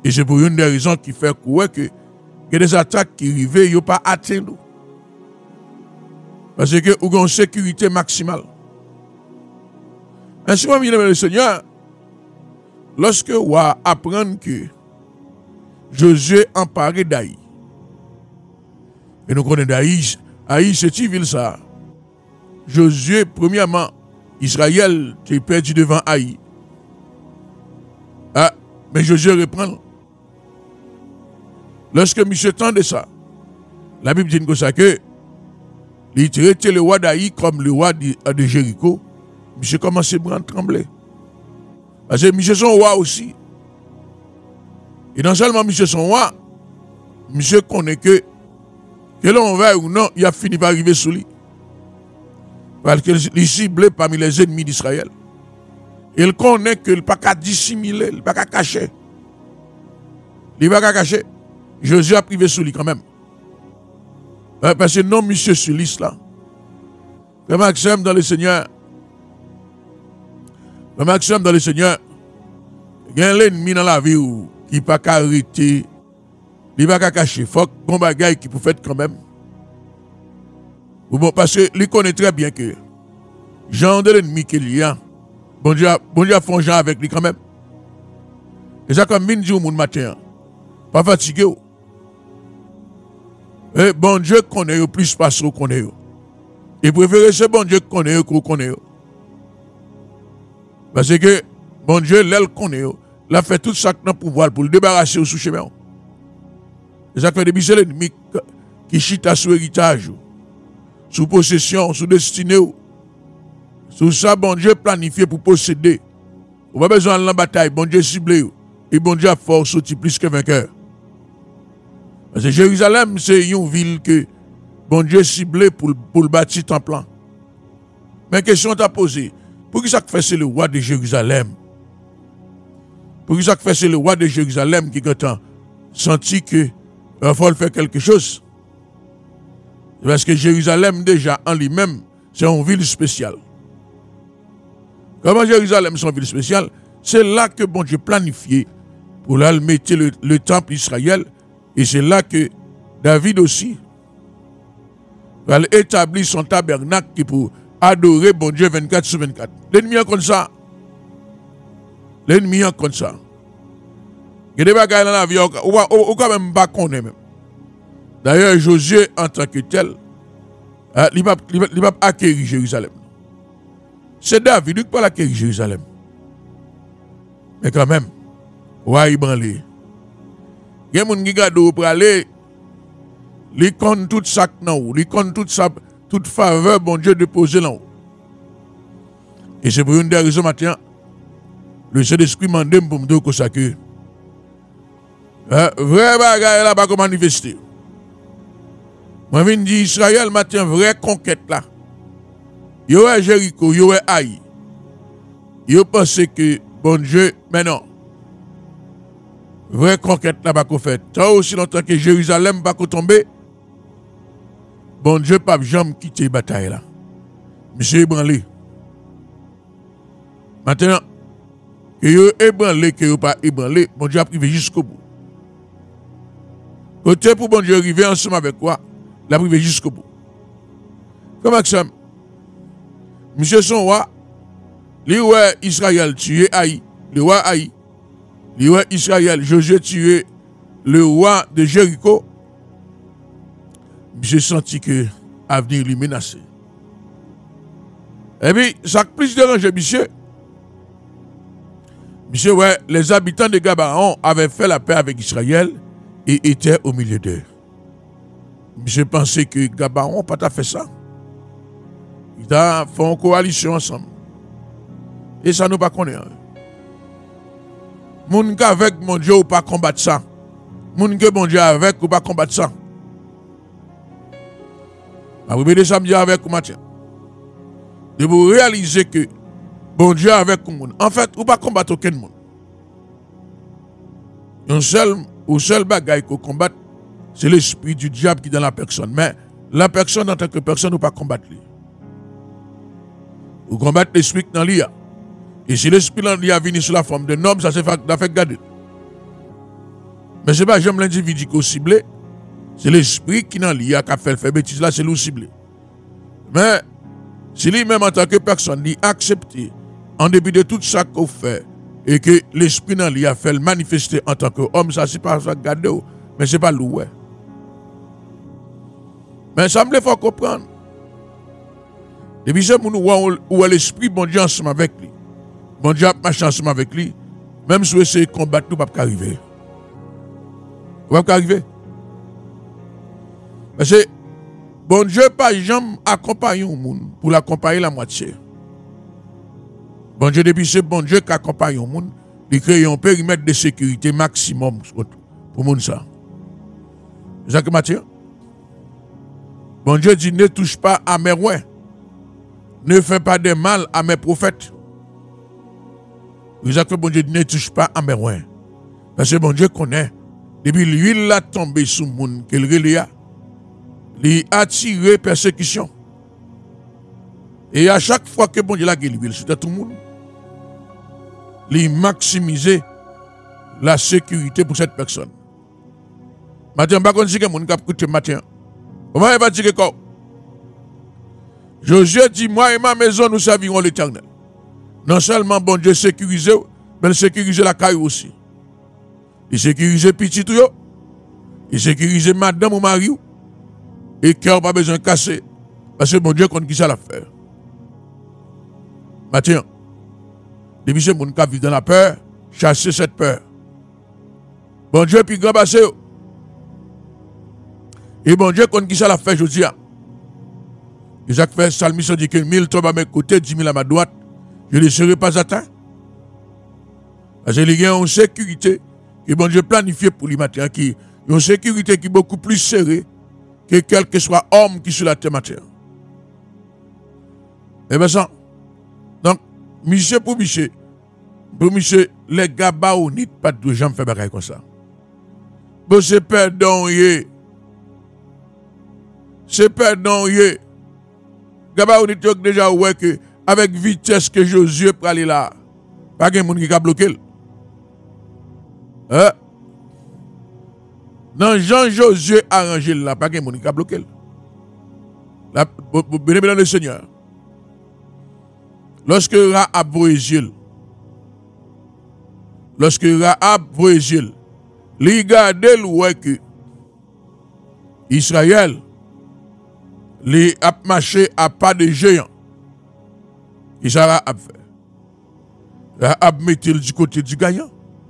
Et c'est pour une des raisons qui fait que des attaques qui arrivent, ils n'ont pas atteint nous. Parce que nous avons une sécurité maximale. Ainsi, moi, bien aimé le Seigneur, lorsque vous apprenez que Josué emparé d'Aï, et nous connaissons d'Aï, Aï c'est une ville ça. Josué, premièrement, Israël est perdu devant Aï. Ah, mais Josué reprend. Lorsque monsieur tendait ça, la Bible dit comme ça que il traitait le roi d'Aï comme le roi de Jéricho. Monsieur commençait à trembler. Parce que monsieur son roi aussi. Et non seulement monsieur son roi, monsieur connaît que l'on va ou non, il a fini par arriver sous lui. Parce qu'il est ciblé parmi les ennemis d'Israël. Il connaît qu'il ne peut pas dissimuler, il ne peut pas cacher. Il ne peut pas cacher. Josué a privé sous lui quand même. Parce que non, monsieur sur liste là. Le maximum dans le Seigneur. Le maximum dans le Seigneur. Il y a l'ennemi dans la vie qui ne peut pas arrêter. Il ne peut pas cacher. Il faut qu'on bagaille qui peut faire quand même. Bon, parce qu'il connaît très bien que genre de l'ennemi qu'il y a, bon Dieu a fait genre avec lui quand même. Et ça comme mine dit au monde matin, pas fatigué. Et bon Dieu connaît plus pas ce qu'on connaît. Et préférez ce bon Dieu connaît qu'on connaît. Parce que bon Dieu l'aile connaît, l'a fait tout ça dans pouvoir pour le débarrasser au sous-chemin. Et ça fait des l'ennemi qui chita sur héritage. Sous possession, sous destinée, sous ça, bon Dieu planifié pour posséder. On n'a pas besoin de la bataille, bon Dieu ciblé. Et bon Dieu a force plus que vainqueur. Parce que Jérusalem, c'est une ville que bon Dieu ciblé pour le bâtir en plan. Mais question t'a posée, pour qui ça fait c'est le roi de Jérusalem? Pour qui ça fait c'est le roi de Jérusalem qui a senti que il faut faire quelque chose? Parce que Jérusalem, déjà, en lui-même, c'est une ville spéciale. Comment Jérusalem, c'est une ville spéciale? C'est là que bon Dieu planifié pour là mettre le temple d'Israël. Et c'est là que David aussi va établir son tabernacle pour adorer bon Dieu 24 sur 24. L'ennemi est comme ça. L'ennemi est comme ça. Il y a des bagages dans la vie, ou quand même pas connaître même. D'ailleurs, Josué, en tant que tel, il va acquérir Jérusalem. C'est David qui va acquérir Jérusalem. Mais quand même, ouais, il branle. Il y a des gens qui regardent pour aller, ils comptent tout ça dans haut, ils comptent toute faveur, bon Dieu, de poser là haut. Et c'est pour une des raisons maintenant, le Saint-Esprit m'a demandé pour me dire que ça que, vrai bagaille là, pas comme manifester. Moi, je dis Israël matin, vraie conquête là. Il y a Jéricho, il y a Aïe. Il pense que, bon Dieu, mais non. Vraie conquête là, pas qu'on fait. Tant aussi longtemps que Jérusalem pas qu'on tombe, bon Dieu, pas jamais quitter la bataille là. Monsieur ébranlé. Maintenant, que vous ébranlé, que vous pas ébranlé, bon Dieu a privé jusqu'au bout. Côté pour bon Dieu arriver ensemble avec quoi? La privé jusqu'au bout. Comment ça? Monsieur son roi, le roi Israël tué Aïe, le roi Aïe, le roi Israël, Josué tué le roi de Jéricho. J'ai senti que l'avenir lui menacé. Et puis, ça a plus dérangé, monsieur. Monsieur, ouais, les habitants de Gabaon avaient fait la paix avec Israël et étaient au milieu d'eux. Je pensais que Gabaon n'a pas fait ça. Ils ont fait une coalition ensemble. Et ça nous pas connaît. Moun qu'avec mon Dieu ou pas combattre ça. Moun que mon Dieu avec ou pas combattre ça. Après de samedi avec ou matin. De vous réaliser que bon Dieu avec vous. En fait, ou pas combattre aucun monde. Un seul bagaille qu'on combat, c'est l'esprit du diable qui est dans la personne. Mais la personne en tant que personne, ne peut pas combattre lui. Vous combattez l'esprit dans l'IA. Et si l'esprit dans l'IA vient sous la forme de homme, ça se fait garder. Mais ce n'est pas jamais l'individu qui est ciblé. C'est l'esprit qui n'a lié à faire le bêtise là, c'est lui ciblé. Mais si lui-même en tant que personne, il accepte, en dépit de tout ça qu'on fait, et que l'esprit n'a lié à faire le manifester en tant qu'homme, ça c'est pas ça garder, mais c'est pas loué. Mais ça me faut comprendre. Et puis c'est nous où l'esprit, bon Dieu, ensemble avec lui. Bon Dieu a marché ensemble avec lui. Même si vous essayez de combattre, nous ne pouvons pas arriver. Vous ne pouvez pas arriver. Parce que bon Dieu, pas jamais accompagner le monde pour l'accompagner la moitié. Bon Dieu, depuis c'est bon Dieu qui accompagne le monde, il crée un périmètre de sécurité maximum pour le monde ça. C'est ça que Mathieu. Bon Dieu dit ne touche pas à mes rois. Ne fais pas de mal à mes prophètes. C'est ça que bon Dieu dit ne touche pas à mes rois. Parce que bon Dieu connaît. Depuis l'huile l'a tombé sur le monde qu'il relia. Il a attiré persécution. Et à chaque fois que bon Dieu l'a guéri, c'était tout le monde. Il maximisait la sécurité pour cette personne. Maintenant, je ne sais pas si quelqu'un a écouté matin. Comment il va dire quoi? Josué dit, moi et ma maison, nous servirons l'Éternel. Non seulement bon Dieu sécurisé, mais il sécurise la caille aussi. Il sécurise petit tout, il sécurise madame ou mari, et cœur pas besoin de casser. Parce que bon Dieu connaît qui ça l'a fait. Maintenant, depuis ce monde qui vit dans la peur, chasser cette peur. Bon Dieu, puis grand passé. Et bon Dieu, quand qui ça l'a fait, je dis. Isaac fait, Salmis dit que 1000 tombent à mes côtés, 10 000 à ma droite. Je ne les serai pas atteints. Parce qu'il y a une sécurité que bon Dieu planifié pour lui matin, qui est une sécurité qui est beaucoup plus serrée que quel que soit homme qui sur la terre matière. Et bien ça. Donc, monsieur pour monsieur, les gars baonites, pas de gens faire bagaille comme ça. Bon, c'est pardon, c'est pardon, gars baonites, déjà, ouais, que avec vitesse que Josué pour aller là, pas de monde qui a bloqué. Non, Jean-Josué arrangé là, pas de monde qui a bloqué. Là, bénémoine le Seigneur. Lorsque Rahab voit Israël, il garde que Israël a marché à pas de géant. Et ça Rahab fait. Rahab met-il du côté du gagnant.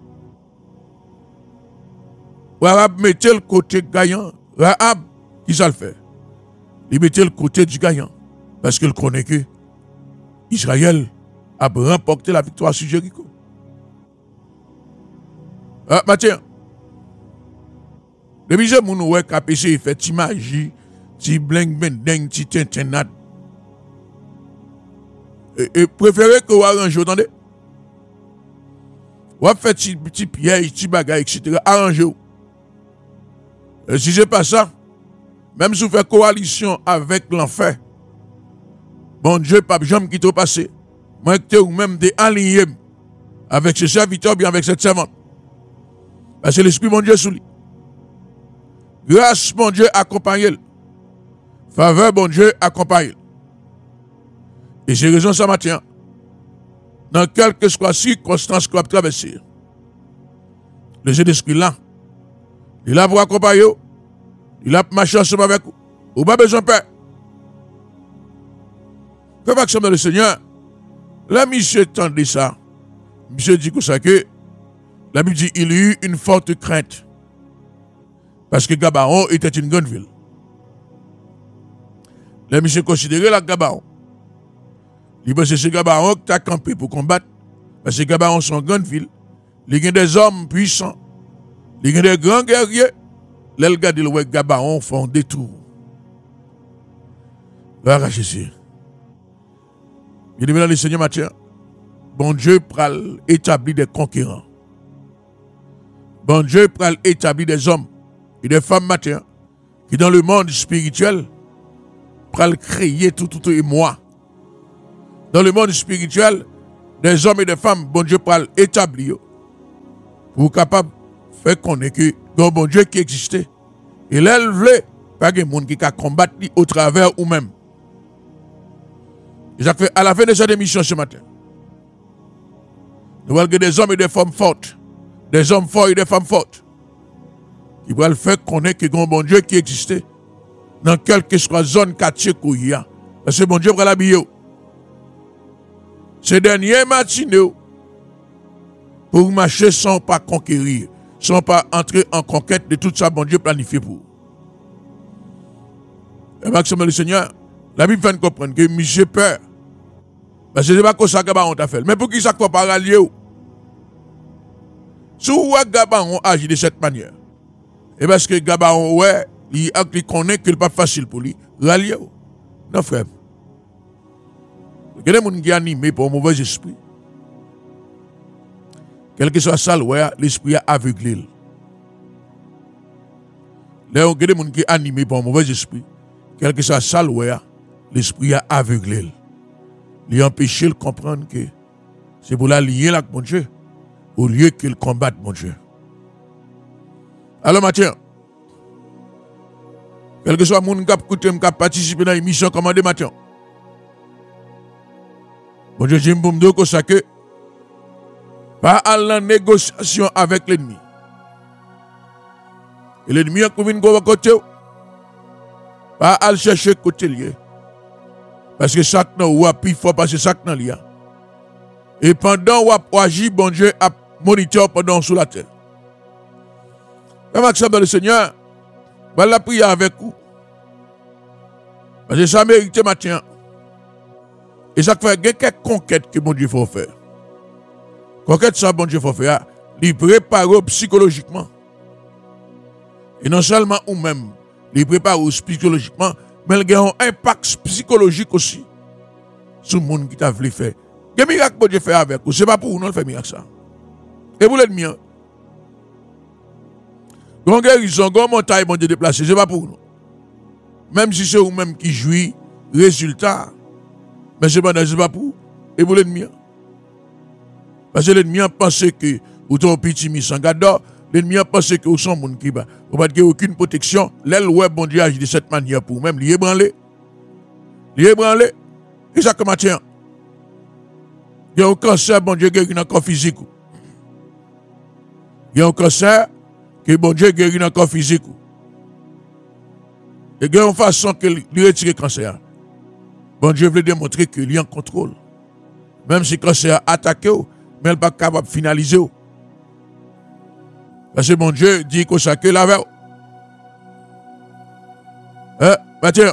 Rahab met-il le côté gagnant. Rahab, qui ça le fait? Il met-il le côté du gagnant. Parce qu'il connaît que Israël a remporté la victoire sur Jéricho. Mathieu, le misère moun ouè kapese fait ti magie, ti bling bendeng, ti tintinat. Et préférez que vous arrangez, attendez. Vous faites ti piège, ti bagay, etc. Arrangez-vous. Si c'est pas ça, même si vous faites coalition avec l'enfer, bon Dieu, pas jamais qui t'a passé. Moi, ou même des alliés avec ce serviteur, bien avec cette servante. Parce que l'Esprit, mon Dieu, sous lui. Grâce, mon Dieu, accompagne. Faveur, mon Dieu, accompagne. Et c'est raison ça matin. Dans quelque soit circonstance qu'on va traverser. Le Saint-Esprit là, il a pour accompagner, il a pour marcher ensemble avec vous. Vous n'avez pas besoin de peur. Faites action dans le Seigneur. Là, monsieur tendait ça. Monsieur dit que ça que la Bible dit il y eut une forte crainte. Parce que Gabaon était une grande ville. Là, monsieur considérait la Gabaon. Il pense que c'est Gabaon qui a campé pour combattre. Parce que Gabaon sont une grande ville. Il y a des hommes puissants. Il y a des grands guerriers. Là, le gars dit le Gabaon font des tours. Là, Jésus. Il dit, le Seigneur Mathieu, bon Dieu pral établir des conquérants. Bon Dieu pral établir des hommes et des femmes Mathieu qui dans le monde spirituel pral créer tout et moi. Dans le monde spirituel, des hommes et des femmes, bon Dieu pral établir pour capable fait qu'on est que un bon Dieu qui existait. Et là, elle voulait pas que monde qui a combattre au travers ou même. Et ça fait à la fin de cette émission ce matin. Nous voyons que des hommes et des femmes fortes, des hommes forts et des femmes fortes, qui vont le faire connaître que un bon Dieu qui existait dans quelque soit zone quartier qu'il y a. Parce que bon Dieu va l'habiller. Ces derniers matinées, pour marcher sans pas conquérir, sans pas entrer en conquête de tout ça, bon Dieu planifié pour. Et maximum le Seigneur, la Bible fait comprendre que j'ai peur. Parce que ce n'est pas comme ça que Gabaon t'a fait. Mais pour qui ça ne peut pas rallier? Si Gabaon agit de cette manière, et parce que Gabaon, ouais, il connaît que ce n'est pas facile pour lui, rallier. Non, frère. Il y a des gens qui sont animés par un mauvais esprit. Quel que soit ça, l'esprit a aveuglé. Il y a des gens qui sont animés par un mauvais esprit. Quel que soit ça, l'esprit a aveuglé. Il a empêché de comprendre que c'est pour la lier avec mon Dieu, au lieu qu'il combatte mon Dieu. Alors, Mathieu, quel que soit le monde qui a participé dans l'émission commandée, Mathieu, bon Dieu, je me dis que pas à la négociation avec l'ennemi. Et l'ennemi a trouvé une côté, pas à le chercher côté lié. Parce que chaque temps, ou a plus fort parce que chaque temps, lié. Et pendant ou a agi, bon Dieu a moniteur pendant sous la terre. Comme accepte le Seigneur, va la prière avec vous. Parce que ça mérite matin. Et ça fait quelques conquêtes que bon Dieu faut faire. Conquête ça, bon Dieu faut faire. Il prépare psychologiquement. Et non seulement ou même, il prépare psychologiquement, mais il a un impact psychologique aussi sur le monde qui t'a voulu faire. Quel miracle bon Dieu fait avec vous? Ce n'est pas pour vous, non, le fait miracle ça. Et vous l'ennemi. Donc, guérison, grand montagne, bon Dieu déplacé, ce n'est pas pour nous. Même si c'est vous-même qui jouit, résultat, mais ce n'est pas pour vous. Et vous l'ennemi. Parce que l'ennemi a pensé que vous êtes un petit mis en garde, l'ennemi a pensé que vous êtes un monde qui va. Vous n'avez pas aucune protection. L'aile, ouais, bon Dieu agit de cette manière pour vous-même. Il est branlé. Il est branlé. Et ça, comment tient? Il y a un cancer, bon Dieu, guérit dans le corps physique. Il y a un cancer que bon Dieu guérit dans le corps physique. Et il y a une façon que lui retire le cancer. Bon Dieu veut démontrer qu'il est en contrôle. Même si le cancer a attaqué, mais il n'est pas capable de finaliser. Parce que bon Dieu dit que ça que la veille. Mathieu,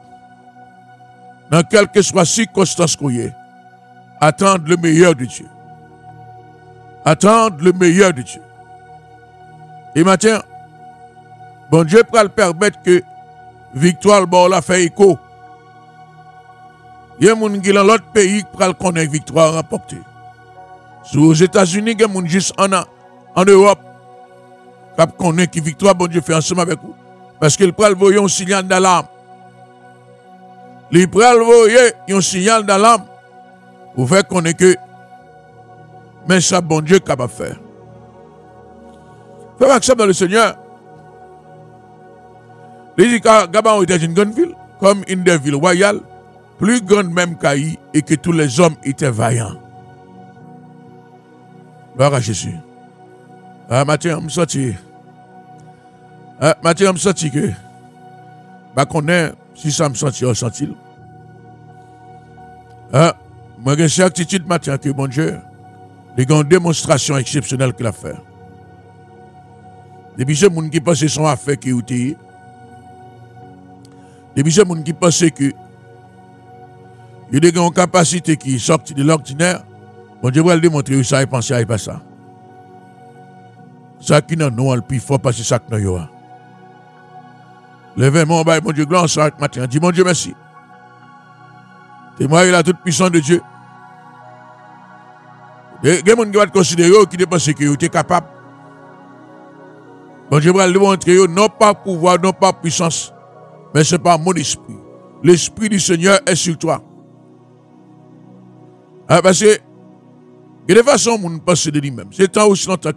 dans quelle que soit circonstance qu'on y est, attendre le meilleur de Dieu. Attendre le meilleur de Dieu. Et Mathieu, bon Dieu peut le permettre que victoire bon la fait écho. Il y a des gens qui dans l'autre pays qui le connaître victoire remportée. Aux États-Unis, il y a des gens juste en Europe qui connaissent qui victoire bon Dieu fait ensemble avec vous. Parce qu'il peut envoyer un signal d'alarme. Il peut envoyer un signal d'alarme pour faire connaître que mais ça bon Dieu est capable de faire. Fais accepter le Seigneur. Les Gabaon était une grande ville, comme une des villes royales, plus grande même qu'Aïe, et que tous les hommes étaient vaillants. Gloire à Jésus. Mathieu, je me senti. Mathieu, je me senti que. Je connais si ça me senti, je senti. Moi, j'ai une certitude, Mathieu, que bon Dieu, il y a une démonstration exceptionnelle qu'il a fait. Depuis ce monde qui pense que son affaire qui est outillé. Depuis ce monde qui pense que il y a une capacité qui est sortie de l'ordinaire, bon Dieu va le démontrer où ça est pensé à pas ça. Ça qui n'a non le plus fort parce que ça qui n'a pas. Levez-moi, bon Dieu, gloire ce matin. Dis mon Dieu merci. Témoigne la toute puissance de Dieu. Il y a des gens qui vont considérer qui pensent que vous êtes capable. Bon Dieu va le démontrer non pas pouvoir, non pas puissance, mais c'est par mon esprit. L'esprit du Seigneur est sur toi. Parce que, il y a des façons où on pense de lui-même. C'est tant aussi longtemps